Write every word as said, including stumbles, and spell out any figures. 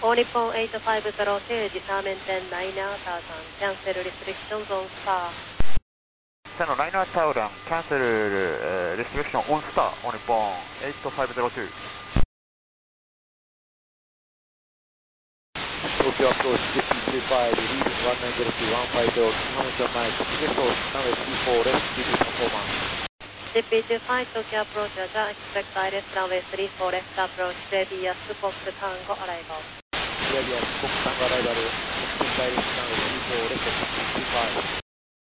All Nippon eight five zero two, determinant niner thousand, cancel restrictions on star. セノナイナータウラン、キャンセル、レストリクションオンスター、オニポンエイトファイブゼロツー。 東京アプローチフィフティーツーファイブ、リーディングワンナインゼロツーワンファイブゼロ、キハムションナイト、ゲスト、ナウェイツーフォーレス、キープパフォーマンス。 ジェーピーツーファイブ Tokyo approach, Roger, expect direct runway three four left approach, Xavier, Fox Tango arrival. Xavier, Fox Tango arrival, expect direct runway three four left, two five.